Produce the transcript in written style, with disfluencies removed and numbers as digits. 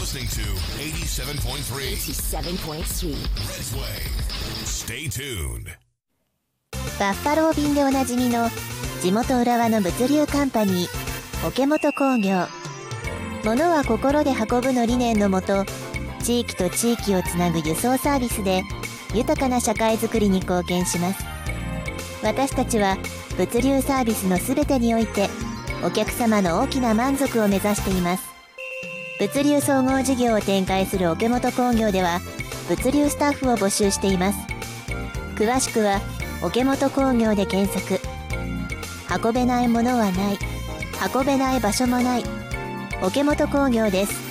listening to 87.3 87.3 Redsway. Stay tuned. バッファロー便でおなじみの地元浦和の物流カンパニー桶本工業。物は心で運ぶの理念のもと、地域と地域をつなぐ輸送サービスで豊かな社会づくりに貢献します。私たちは物流サービスのすべてにおいてお客様の大きな満足を目指しています。物流総合事業を展開する桶本工業では物流スタッフを募集しています。詳しくは桶本工業で検索。運べないものはない、運べない場所もない。桶本工業です。